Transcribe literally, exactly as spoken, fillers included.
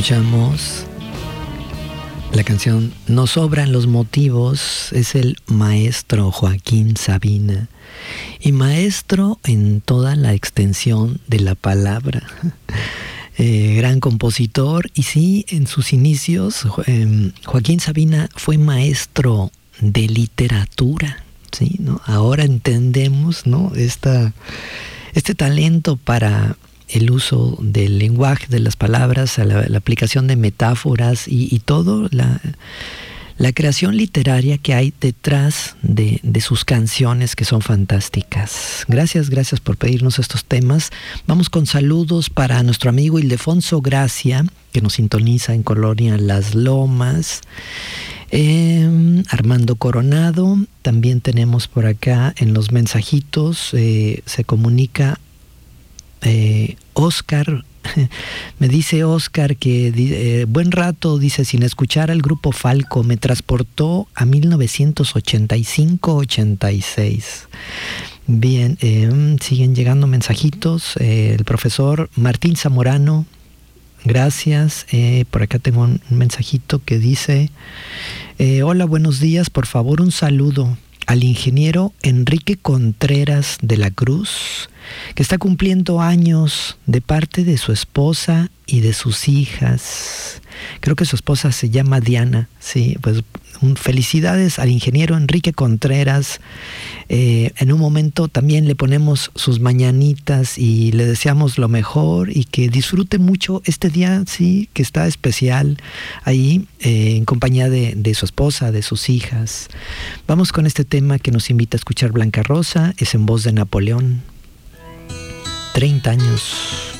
Escuchamos la canción Nos sobran los motivos, es el maestro Joaquín Sabina, y maestro en toda la extensión de la palabra. Eh, gran compositor, y sí, en sus inicios eh, Joaquín Sabina fue maestro de literatura, ¿sí? ¿No? Ahora entendemos, ¿no? Esta, este talento para el uso del lenguaje, de las palabras, la, la aplicación de metáforas y, y todo, la, la creación literaria que hay detrás de, de sus canciones, que son fantásticas. Gracias, gracias por pedirnos estos temas. Vamos con saludos para nuestro amigo Ildefonso Gracia, que nos sintoniza en Colonia Las Lomas. Eh, Armando Coronado, también tenemos por acá en los mensajitos, eh, se comunica Eh, Oscar, me dice Oscar que eh, buen rato, dice, sin escuchar al grupo Falco, me transportó a mil novecientos ochenta y cinco ochenta y seis. Bien, eh, siguen llegando mensajitos. Eh, el profesor Martín Zamorano, gracias. Eh, por acá tengo un, un mensajito que dice, eh, hola, buenos días, por favor un saludo al ingeniero Enrique Contreras de la Cruz, que está cumpliendo años, de parte de su esposa y de sus hijas. Creo que su esposa se llama Diana. Sí, pues felicidades al ingeniero Enrique Contreras. Eh, en un momento también le ponemos sus mañanitas y le deseamos lo mejor y que disfrute mucho este día, sí, que está especial ahí, eh, en compañía de, de su esposa, de sus hijas. Vamos con este tema que nos invita a escuchar Blanca Rosa, es en voz de Napoleón. treinta años.